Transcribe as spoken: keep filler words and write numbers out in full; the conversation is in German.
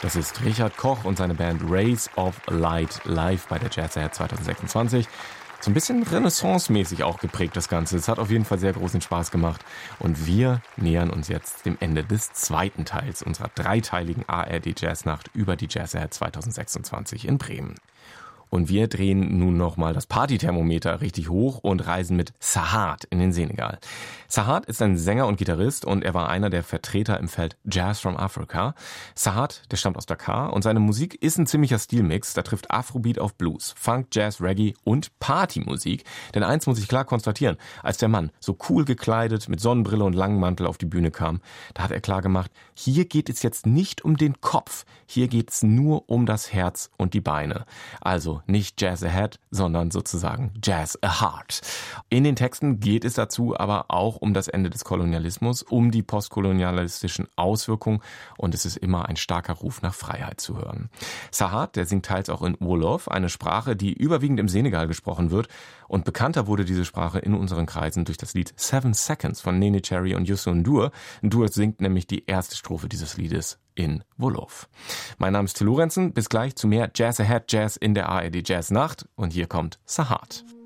Das ist Richard Koch und seine Band Rays of Light live bei der Jazz Ahead zwanzig sechsundzwanzig. So ein bisschen renaissance-mäßig auch geprägt das Ganze. Es hat auf jeden Fall sehr großen Spaß gemacht. Und wir nähern uns jetzt dem Ende des zweiten Teils unserer dreiteiligen A R D Jazznacht über die Jazz Ahead zwanzig sechsundzwanzig in Bremen. Und wir drehen nun nochmal das Partythermometer richtig hoch und reisen mit Sahad in den Senegal. Sahad ist ein Sänger und Gitarrist und er war einer der Vertreter im Feld Jazz from Africa. Sahad, der stammt aus Dakar und seine Musik ist ein ziemlicher Stilmix. Da trifft Afrobeat auf Blues, Funk, Jazz, Reggae und Partymusik. Denn eins muss ich klar konstatieren, als der Mann so cool gekleidet mit Sonnenbrille und langem Mantel auf die Bühne kam, da hat er klar gemacht, hier geht es jetzt nicht um den Kopf, hier geht es nur um das Herz und die Beine. Also nicht Jazz Ahead, sondern sozusagen Jazz a Heart. In den Texten geht es dazu aber auch um das Ende des Kolonialismus, um die postkolonialistischen Auswirkungen und es ist immer ein starker Ruf nach Freiheit zu hören. Sahad, der singt teils auch in Wolof, eine Sprache, die überwiegend im Senegal gesprochen wird und bekannter wurde diese Sprache in unseren Kreisen durch das Lied Seven Seconds von Nene Cherry und Youssou N'Dour. N'Dour singt nämlich die erste Strophe dieses Liedes in Wolof. Mein Name ist Till Lorenzen, bis gleich zu mehr Jazz Ahead Jazz in der A R D Jazz Nacht und hier kommt Sahad.